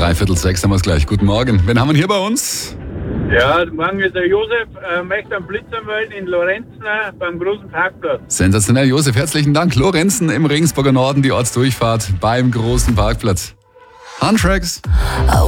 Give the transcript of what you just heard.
5:45 haben wir es gleich. Guten Morgen. Wen haben wir hier bei uns? Ja, morgen ist der Josef, möchte einen Blitz anmelden in Lorenzen beim großen Parkplatz. Sensationell, Josef. Herzlichen Dank. Lorenzen im Regensburger Norden, die Ortsdurchfahrt beim großen Parkplatz. Huntracks.